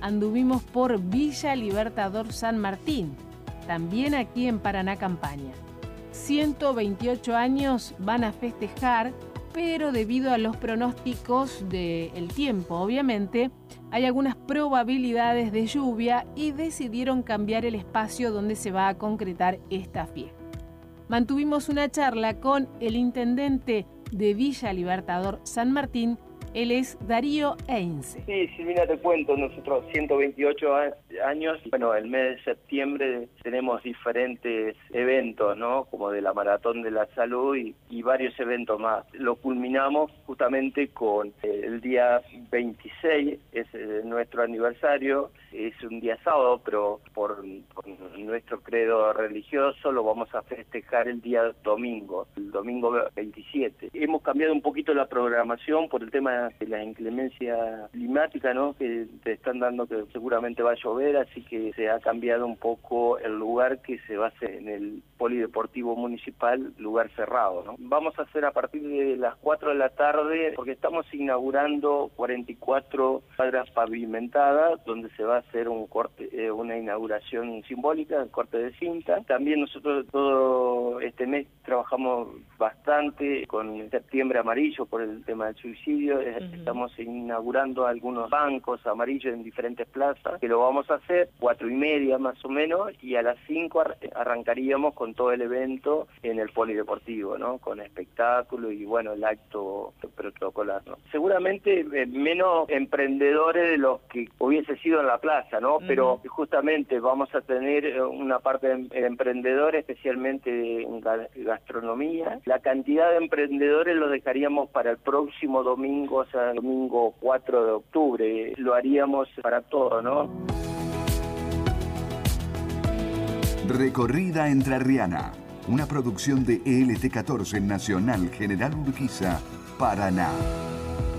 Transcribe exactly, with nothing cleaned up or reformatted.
anduvimos por Villa Libertador San Martín, también aquí en Paraná Campaña. ciento veintiocho años van a festejar, pero debido a los pronósticos del tiempo, obviamente, hay algunas probabilidades de lluvia y decidieron cambiar el espacio donde se va a concretar esta fiesta. Mantuvimos una charla con el intendente de Villa Libertador San Martín. Él es Darío Heinze. Sí, Silvina, te cuento, nosotros ciento veintiocho años, bueno, el mes de septiembre tenemos diferentes eventos, ¿no? Como de la Maratón de la Salud y, y varios eventos más. Lo culminamos justamente con eh, el día veintiséis, es eh, nuestro aniversario, es un día sábado, pero por, por nuestro credo religioso lo vamos a festejar el día domingo, el domingo veintisiete. Hemos cambiado un poquito la programación por el tema de la inclemencia climática, ¿no? Que te están dando que seguramente va a llover, así que se ha cambiado un poco el lugar que se va a hacer en el Polideportivo Municipal, lugar cerrado, ¿no? Vamos a hacer a partir de las cuatro de la tarde, porque estamos inaugurando cuarenta y cuatro cuadras pavimentadas, donde se va a hacer un corte, eh, una inauguración simbólica, el corte de cinta. También nosotros todo este mes trabajamos bastante con Septiembre Amarillo por el tema del suicidio. Uh-huh. Estamos inaugurando algunos bancos amarillos en diferentes plazas, que lo vamos a hacer cuatro y media más o menos, y a las cinco ar- arrancaríamos con todo el evento en el polideportivo, ¿no? Con espectáculo y bueno, el acto protocolar, ¿no? Seguramente eh, menos emprendedores de los que hubiese sido en la plaza, ¿no? Uh-huh. Pero justamente vamos a tener una parte de emprendedores, especialmente en gastronomía. La cantidad de emprendedores lo dejaríamos para el próximo domingo, o sea, el domingo cuatro de octubre. Lo haríamos para todo, ¿no? Recorrida Entrerriana, una producción de E L T catorce Nacional General Urquiza, Paraná.